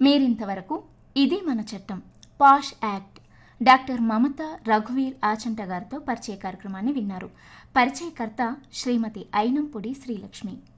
మీరింతవరకు ఇది మన చట్టం పాష్ యాక్ట్ డాక్టర్ మమత రఘువీర్ ఆచంట గారితో పరిచయ కార్యక్రమాన్ని విన్నారు. పరిచయకర్త శ్రీమతి అయినంపూడి శ్రీలక్ష్మి.